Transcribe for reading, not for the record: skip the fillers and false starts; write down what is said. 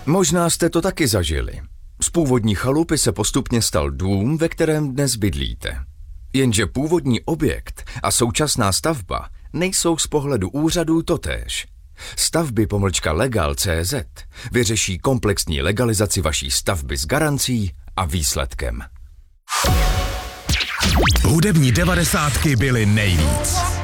Možná jste to taky zažili. Z původní chalupy se postupně stal dům, ve kterém dnes bydlíte. Jenže původní objekt a současná stavba nejsou z pohledu úřadů totéž. Stavby-legal.cz vyřeší komplexní legalizaci vaší stavby s garancí a výsledkem. Hudební 90 byly nejvíc.